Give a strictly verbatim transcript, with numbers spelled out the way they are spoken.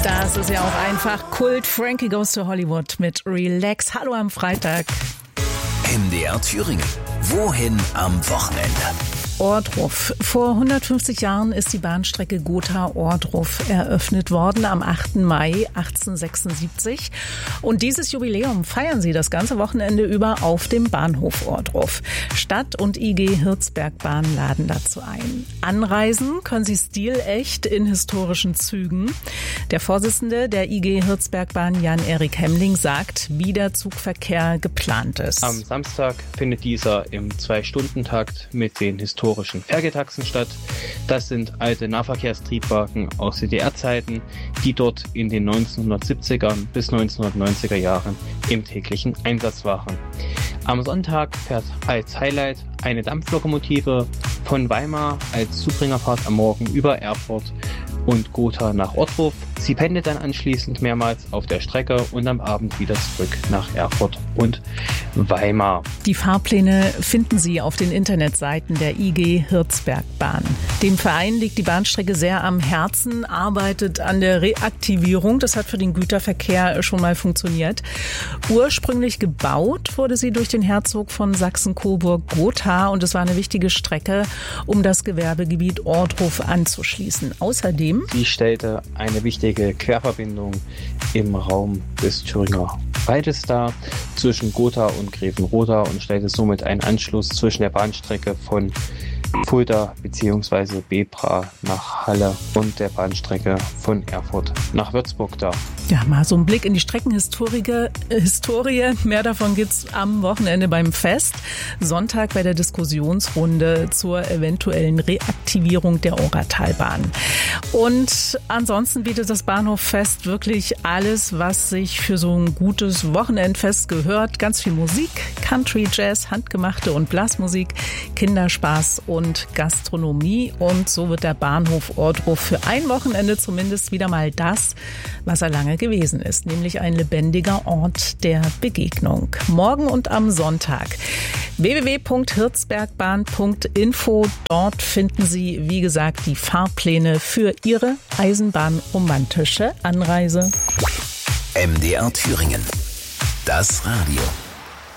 Das ist ja auch einfach Kult. Frankie Goes to Hollywood mit Relax. Hallo am Freitag. M D R Thüringen. Wohin am Wochenende? Ohrdruf. Vor hundertfünfzig Jahren ist die Bahnstrecke Gotha-Ohrdruf eröffnet worden, am achten Mai achtzehnhundertsechsundsiebzig. Und dieses Jubiläum feiern sie das ganze Wochenende über auf dem Bahnhof Ohrdruf. Stadt und I G Hirzbergbahn laden dazu ein. Anreisen können sie stilecht in historischen Zügen. Der Vorsitzende der I G Hirzbergbahn, Jan-Erik Hemmling, sagt, wie der Zugverkehr geplant ist. Am Samstag findet dieser im Zwei-Stunden-Takt mit den historischen Fergetaxen statt. Das sind alte Nahverkehrstriebwagen aus D D R-Zeiten, die dort in den neunzehnhundertsiebzigern bis neunzehnhundertneunziger Jahren im täglichen Einsatz waren. Am Sonntag fährt als Highlight eine Dampflokomotive von Weimar als Zubringerfahrt am Morgen über Erfurt und Gotha nach Ohrdruf. Sie pendelt dann anschließend mehrmals auf der Strecke und am Abend wieder zurück nach Erfurt und Weimar. Die Fahrpläne finden Sie auf den Internetseiten der I G Hirzbergbahn. Dem Verein liegt die Bahnstrecke sehr am Herzen, arbeitet an der Reaktivierung. Das hat für den Güterverkehr schon mal funktioniert. Ursprünglich gebaut wurde sie durch den Herzog von Sachsen-Coburg-Gotha und es war eine wichtige Strecke, um das Gewerbegebiet Ohrdruf anzuschließen. Außerdem Sie stellte eine wichtige Querverbindung im Raum des Thüringer Waldes dar zwischen Gotha und Grevenroda und stellte somit einen Anschluss zwischen der Bahnstrecke von Fulda bzw. Bebra nach Halle und der Bahnstrecke von Erfurt nach Würzburg dar. Ja, mal so ein Blick in die Streckenhistorie. Historie. Mehr davon gibt's am Wochenende beim Fest. Sonntag bei der Diskussionsrunde zur eventuellen Reaktivierung der Oratalbahn. Und ansonsten bietet das Bahnhoffest wirklich alles, was sich für so ein gutes Wochenendfest gehört. Ganz viel Musik, Country, Jazz, handgemachte und Blasmusik, Kinderspaß und Gastronomie. Und so wird der Bahnhof Ohrdruf für ein Wochenende zumindest wieder mal das, was er lange gewesen ist, nämlich ein lebendiger Ort der Begegnung. Morgen und am Sonntag w w w punkt hirzbergbahn punkt info. Dort finden Sie, wie gesagt, die Fahrpläne für Ihre eisenbahnromantische Anreise. M D R Thüringen. Das Radio.